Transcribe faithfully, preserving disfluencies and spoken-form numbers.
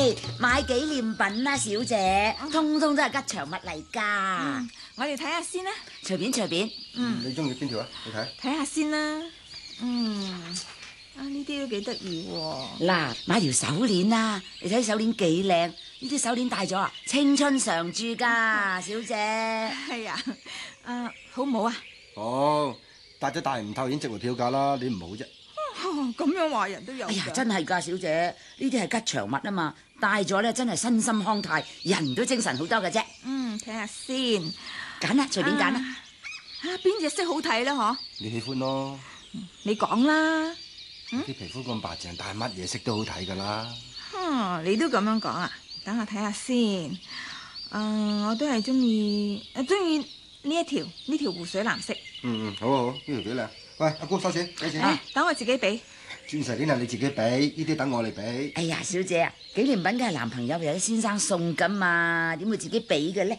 係買紀念品啦，小姐，通通都係吉祥物嚟噶。 嗯，我哋睇下先啦。 隨便隨便。 嗯， 你中意邊條啊？你睇。 睇下先啦。嗯，啊呢啲都幾得意喎。 嗱，買條手鏈啦，你睇手鏈幾靚，呢啲手鏈戴咗啊，青春常駐噶，小姐。 係啊，啊好唔好啊？ 好，戴咗戴唔透已經值回票價啦，你唔好啫。 咁樣話人都有。 哎呀，真係噶，小姐，呢啲係吉祥物啊嘛，戴咗咧真係身心康泰，人都精神好多嘅啫。 嗯，睇下先。 揀啦，隨便揀啦。 啊，邊隻色好睇咧？嗬？ 你喜歡咯。 你講啦。 啲皮膚咁白淨，戴乜嘢色都好睇噶啦。 嗯，你都咁樣講啊？等我睇下先。嗯，我都係中意，誒中意呢一條呢條湖水藍色。 嗯嗯，好好，呢條幾靚。喂，阿姑收錢，幾錢？ 誒，等我自己俾。 鑽石鏈係你自己俾，呢啲等我嚟俾。 哎呀，小姐啊，紀念品梗係男朋友或者先生送噶嘛，點會自己俾嘅咧？